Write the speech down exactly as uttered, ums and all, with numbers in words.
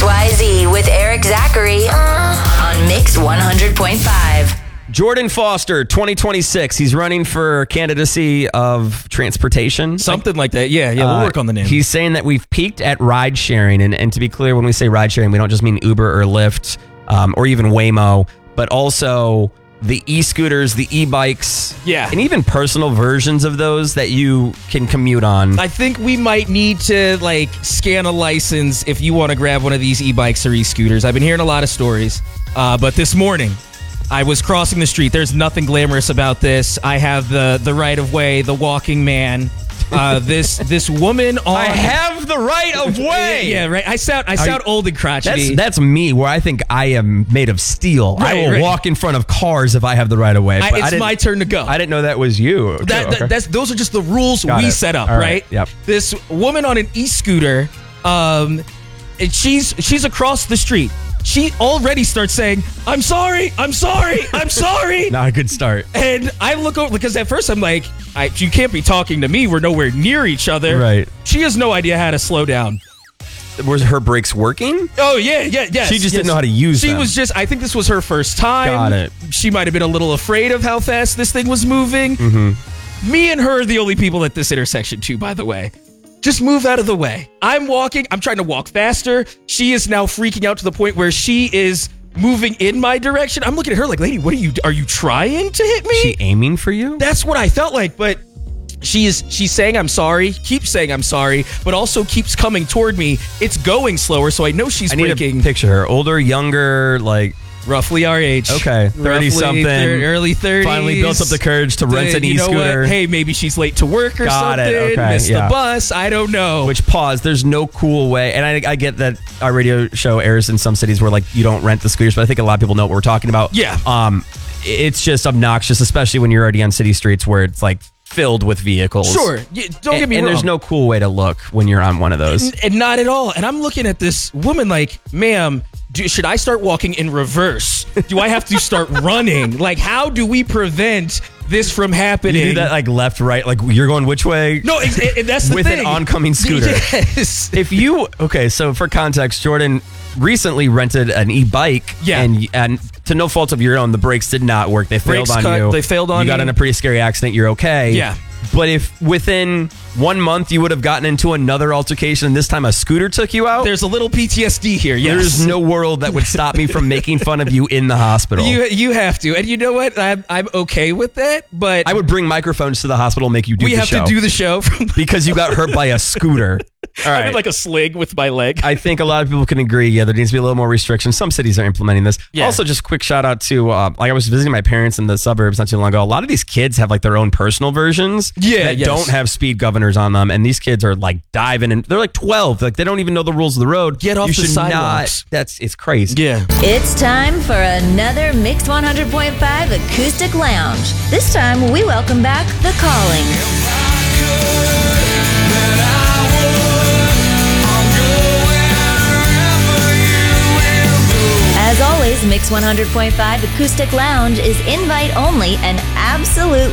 Y Z with Eric Zachary on Mix one hundred point five. Jordan Foster, twenty twenty-six. He's running for candidacy of transportation. Something like that. Yeah, yeah, we'll Uh, work on the name. He's saying that we've peaked at ride sharing. And, and to be clear, when we say ride sharing, we don't just mean Uber or Lyft um, or even Waymo, but also the e-scooters, the e-bikes, Yeah. and even personal versions of those that you can commute on. I think we might need to like scan a license if you want to grab one of these e-bikes or e-scooters. I've been hearing a lot of stories, uh, but this morning I was crossing the street. There's nothing glamorous about this. I have the the right of way, the walking man. Uh, this this woman on I have the right of way. yeah, right. I sound I sound you- old and crotchety. That's that's me, where I think I am made of steel. I Right, will right. walk in front of cars if I have the right of way. I- but I it's didn't- my turn to go. I didn't know that was you. That, Okay. that- that's those are just the rules Got we it. set up, All right? right, yep. This woman on an e-scooter, um, and she's she's across the street. She already starts saying, "I'm sorry, I'm sorry, I'm sorry." Not a good start. And I look over because at first I'm like, I, "You can't be talking to me. We're nowhere near each other." Right. She has no idea how to slow down. Was her brakes working? Oh yeah, yeah, yes. She just yes. didn't know how to use She them. was just. I think this was her first time. Got it. She might have been a little afraid of how fast this thing was moving. Mm-hmm. Me and her are the only people at this intersection too. By the way, just move out of the way. I'm walking. I'm trying to walk faster. She is now freaking out to the point where she is moving in my direction. I'm looking at her like, "Lady, what are you? Are you trying to hit me?" She aiming for you? That's what I felt like, but she is she's saying I'm sorry, keeps saying I'm sorry, but also keeps coming toward me. It's going slower, so I know she's I need braking. to picture her. Older, younger, like Roughly our age. Okay, Roughly thirty-something. thir- early thirties. Finally built up the courage to rent an You know what? e-scooter. Hey, maybe she's late to work or Got it, something. okay, Missed yeah. the bus. I don't know. Which, pause, there's no cool way, and I, I get that our radio show airs in some cities where like you don't rent the scooters, but I think a lot of people know what we're talking about. Yeah. Um, it's just obnoxious, especially when you're already on city streets where it's like filled with vehicles. Sure. Yeah, don't and, get me and wrong. there's no cool way to look when you're on one of those. And, and not at all. And I'm looking at this woman like, ma'am, do, should I start walking in reverse? Do I have to start running? Like, how do we prevent this from happening? You do that like left, right, like you're going which way? No, it, it, that's the with thing. an oncoming scooter. Yes. If you okay, so for context, Jordan recently rented an e-bike, Yeah. and and to no fault of your own, the brakes did not work. They failed Brakes on cut, you. they failed on You got me. in a pretty scary accident. You're okay. Yeah. But if within one month you would have gotten into another altercation, and this time a scooter took you out, There's a little P T S D here. Yes. there's no world that would stop me from making fun of you in the hospital. You you have to, and you know what? I'm I'm okay with that. But I would bring microphones to the hospital and make you do we the have show to do the show from because you got hurt by a scooter. All I right. had like a sling with my leg. I think a lot of people can agree. Yeah, there needs to be a little more restrictions. Some cities are implementing this. Yeah. Also, just quick shout out to uh, like I was visiting my parents in the suburbs not too long ago. A lot of these kids have like their own personal versions. Yeah, that yes. don't have speed governors on them, and these kids are like diving, and they're like twelve. Like they don't even know the rules of the road. Get off you the should sidewalks. Not, that's it's crazy. Yeah. It's time for another Mixed one hundred point five Acoustic Lounge. This time, we welcome back The Calling. As always, Mix one hundred point five Acoustic Lounge is invite only and absolutely